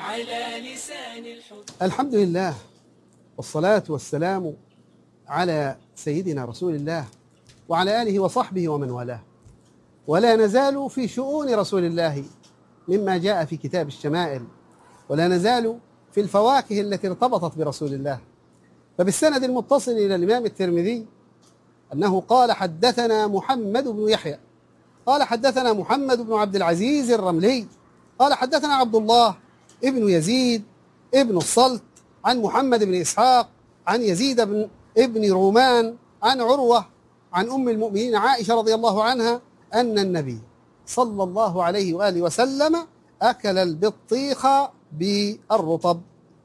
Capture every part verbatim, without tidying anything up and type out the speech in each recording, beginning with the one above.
على لسان الحب. الحمد لله والصلاة والسلام على سيدنا رسول الله وعلى آله وصحبه ومن والاه، ولا نزال في شؤون رسول الله مما جاء في كتاب الشمائل، ولا نزال في الفواكه التي ارتبطت برسول الله. فبالسند المتصل إلى الإمام الترمذي أنه قال: حدثنا محمد بن يحيى قال حدثنا محمد بن عبد العزيز الرملي قال حدثنا عبد الله ابن يزيد ابن الصلت عن محمد بن إسحاق عن يزيد بن ابن رومان عن عروة عن أم المؤمنين عائشة رضي الله عنها أن النبي صلى الله عليه وآله وسلم أكل البطيخ بالرطب،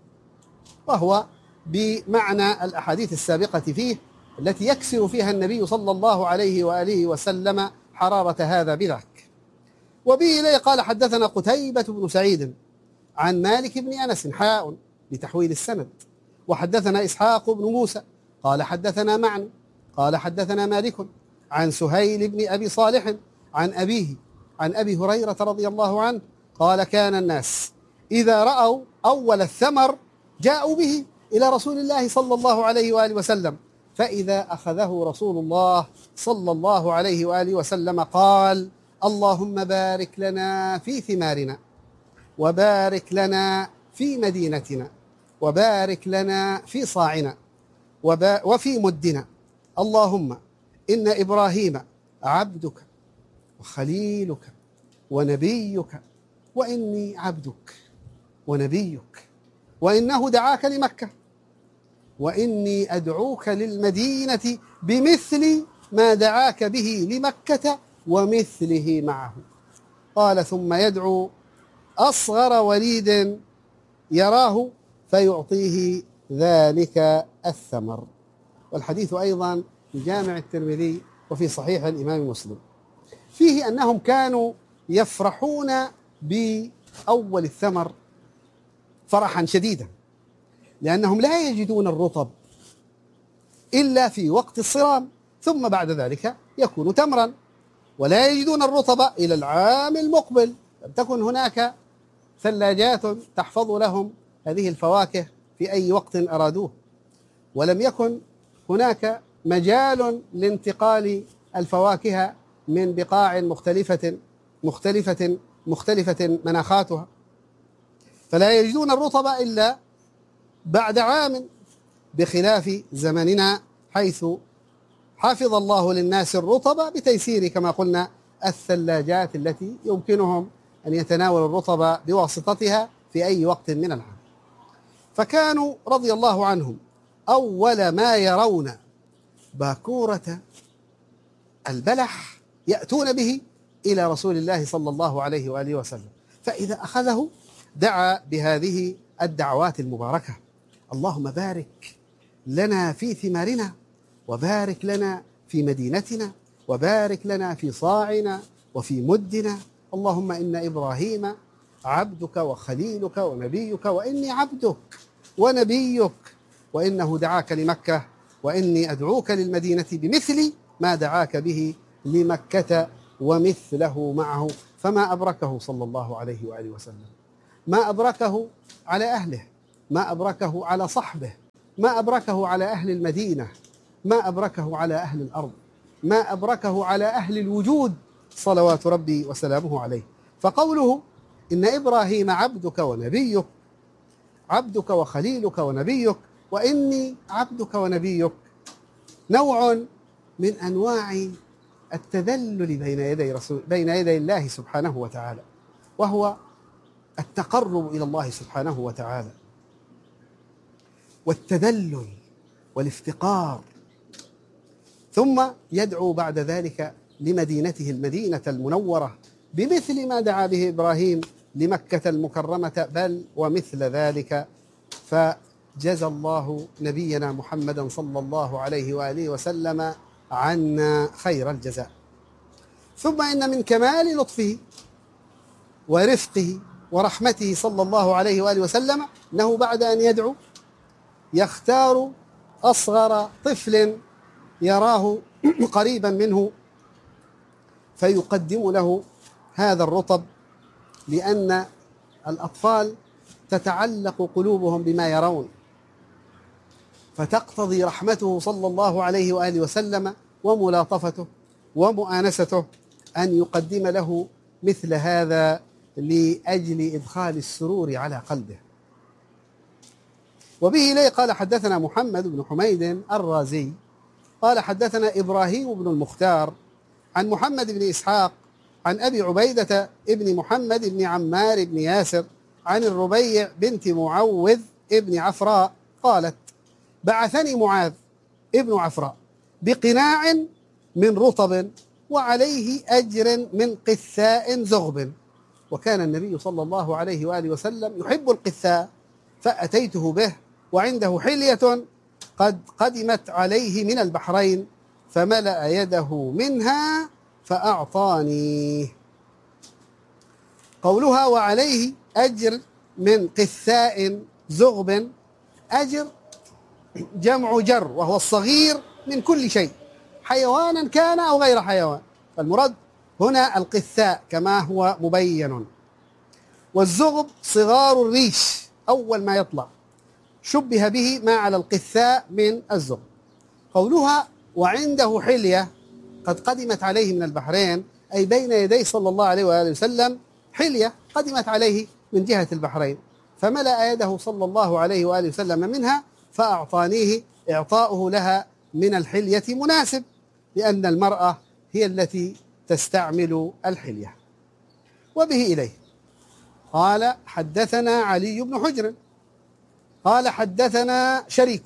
وهو بمعنى الأحاديث السابقة فيه التي يكسر فيها النبي صلى الله عليه وآله وسلم حرارة هذا بذاك. وبه إليه قال: حدثنا قتيبة بن سعيد عن مالك بن أنس حاء بتحويل السند، وحدثنا إسحاق بن موسى قال حدثنا معن قال حدثنا مالك عن سهيل بن أبي صالح عن أبيه عن أبي هريرة رضي الله عنه قال: كان الناس إذا رأوا أول الثمر جاءوا به إلى رسول الله صلى الله عليه وآله وسلم، فإذا أخذه رسول الله صلى الله عليه وآله وسلم قال: اللهم بارك لنا في ثمارنا، وبارك لنا في مدينتنا، وبارك لنا في صاعنا، وفي مدنا. اللهم إن إبراهيم عبدك وخليلك ونبيك، وإني عبدك ونبيك، وإنه دعاك لمكة، وإني أدعوك للمدينة بمثل ما دعاك به لمكة ومثله معه. قال: ثم يدعو أصغر وليد يراه فيعطيه ذلك الثمر. والحديث أيضا في جامع الترمذي وفي صحيح الإمام مسلم، فيه أنهم كانوا يفرحون بأول الثمر فرحا شديدا، لأنهم لا يجدون الرطب إلا في وقت الصرام، ثم بعد ذلك يكون تمرا، ولا يجدون الرطب إلى العام المقبل. لم تكن هناك ثلاجات تحفظ لهم هذه الفواكه في أي وقت أرادوه، ولم يكن هناك مجال لانتقال الفواكه من بقاع مختلفة مختلفة مختلفة مناخاتها، فلا يجدون الرطب إلا بعد عام، بخلاف زمننا حيث حفظ الله للناس الرطب بتيسير كما قلنا الثلاجات التي يمكنهم أن يتناولوا الرطب بواسطتها في أي وقت من العام. فكانوا رضي الله عنهم أول ما يرون باكورة البلح يأتون به إلى رسول الله صلى الله عليه وآله وسلم، فإذا أخذه دعا بهذه الدعوات المباركة: اللهم بارك لنا في ثمارنا، وبارك لنا في مدينتنا، وبارك لنا في صاعنا وفي مدنا. اللهم إن إبراهيم عبدك وخليلك ونبيك، وإني عبدك ونبيك، وإنه دعاك لمكة، وإني أدعوك للمدينة بمثل ما دعاك به لمكة ومثله معه. فما أبركه صلى الله عليه وآله وسلم، ما أبركه على أهله، ما أبركه على صحبه، ما أبركه على أهل المدينة، ما أبركه على أهل الأرض، ما أبركه على أهل الوجود صلوات ربي وسلامه عليه. فقوله إن إبراهيم عبدك ونبيك، عبدك وخليلك ونبيك، وإني عبدك ونبيك، نوع من أنواع التذلل بين يدي رسول بين يدي الله سبحانه وتعالى، وهو التقرب إلى الله سبحانه وتعالى والتذلل والافتقار. ثم يدعو بعد ذلك لمدينته المدينة المنورة بمثل ما دعا به إبراهيم لمكة المكرمة، بل ومثل ذلك. فجزى الله نبينا محمدا صلى الله عليه وآله وسلم عنا خير الجزاء. ثم إن من كمال لطفه ورفقه ورحمته صلى الله عليه وآله وسلم أنه بعد أن يدعو يختار أصغر طفل يراه قريبا منه فيقدم له هذا الرطب، لأن الأطفال تتعلق قلوبهم بما يرون، فتقتضي رحمته صلى الله عليه وآله وسلم وملاطفته ومؤانسته أن يقدم له مثل هذا لأجل إدخال السرور على قلبه. وبه إليه قال حدثنا محمد بن حميد الرازي قال حدثنا إبراهيم بن المختار عن محمد بن إسحاق عن أبي عبيدة ابن محمد بن عمار بن ياسر عن الربيع بنت معوذ ابن عفراء قالت: بعثني معاذ ابن عفراء بقناع من رطب وعليه أجر من قثاء زغب، وكان النبي صلى الله عليه وآله وسلم يحب القثاء، فأتيته به وعنده حلية قد قدمت عليه من البحرين، فملأ يده منها فأعطاني. قولها وعليه أجر من قثاء زغب، أجر جمع جر وهو الصغير من كل شيء، حيوانا كان أو غير حيوان، فالمراد هنا القثاء كما هو مبين. والزغب صغار الريش أول ما يطلع، شبه به ما على القثاء من الزغب. قولها وعنده حلية قد قدمت عليه من البحرين، أي بين يدي صلى الله عليه وآله وسلم حلية قدمت عليه من جهة البحرين، فملأ يده صلى الله عليه وآله وسلم منها فأعطانيه. إعطاؤه لها من الحلية مناسب، لأن المرأة هي التي تستعمل الحلية. وبه إليه قال حدثنا علي بن حجر قال حدثنا شريك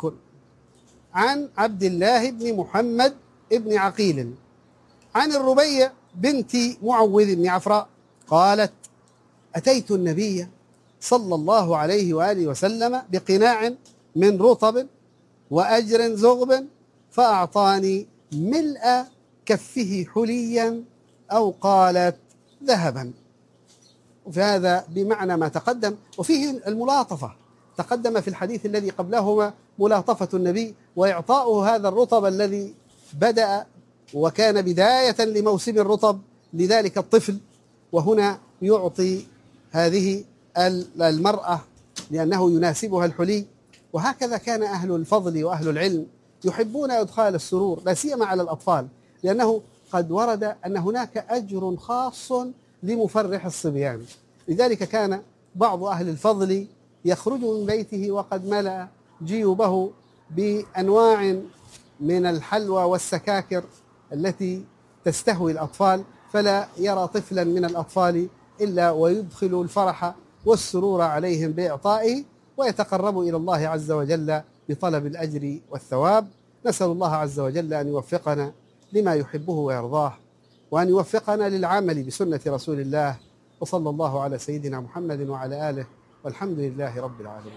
عن عبد الله بن محمد بن عقيل عن الربيع بنت معوذ بن عفراء قالت: أتيت النبي صلى الله عليه وآله وسلم بقناع من رطب وأجر زغب فأعطاني ملء كفه حليا أو قالت ذهبا. وفي هذا بمعنى ما تقدم، وفيه الملاطفة. تقدم في الحديث الذي قبلهما ملاطفة النبي وإعطاؤه هذا الرطب الذي بدأ وكان بداية لموسم الرطب لذلك الطفل، وهنا يعطي هذه المرأة لأنه يناسبها الحلي. وهكذا كان أهل الفضل وأهل العلم يحبون إدخال السرور لا سيما على الأطفال، لأنه قد ورد أن هناك أجر خاص لمفرح الصبيان. لذلك كان بعض أهل الفضل يخرج من بيته وقد ملأ جيوبه بأنواع من الحلوى والسكاكر التي تستهوي الأطفال، فلا يرى طفلا من الأطفال إلا ويدخل الفرح والسرور عليهم بإعطائه، ويتقرب إلى الله عز وجل بطلب الأجر والثواب. نسأل الله عز وجل أن يوفقنا لما يحبه ويرضاه، وأن يوفقنا للعمل بسنة رسول الله، وصلى الله على سيدنا محمد وعلى آله، والحمد لله رب العالمين.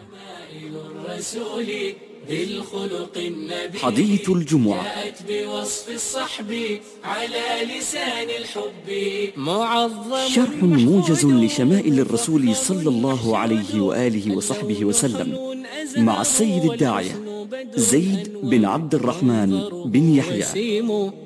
حديث الجمعة جاءت بوصف الصحب على لسان الحب معظم شرح موجز لشمائل الرسول صلى الله عليه وآله وصحبه وسلم مع السيد الداعية زيد بن عبد الرحمن بن يحيى.